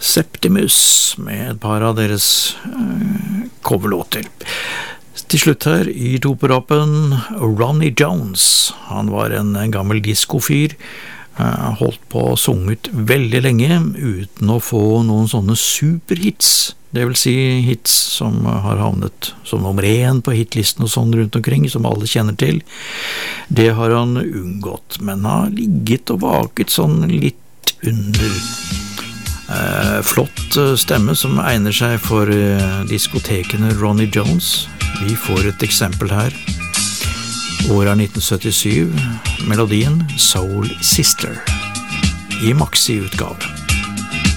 Septimus med et par av deres coverlåter. Til slutt her i toperappen Ronnie Jones. Han var en gammel diskofyr, holdt på å sunget veldig lenge uten å få noen sånne superhits. Det vil si hits som har havnet som nummer 1 på hitlisten og sånn rundt omkring, som alle kjenner til. Det har han unngått, men har ligget og vaket sånn litt under. Flott stemme som egner seg for diskotekene Ronnie Jones. Vi får et eksempel her. Året 1977, melodien Soul Sister i maxi-utgave.